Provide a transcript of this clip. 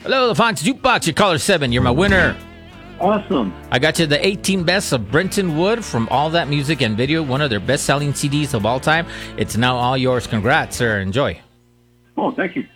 Hello, the Fox Jukebox, your caller 7. You're my winner. Awesome. I got you the 18 best of Brenton Wood from All That Music and Video, one of their best-selling CDs of all time. It's now all yours. Congrats, sir. Enjoy. Oh, thank you.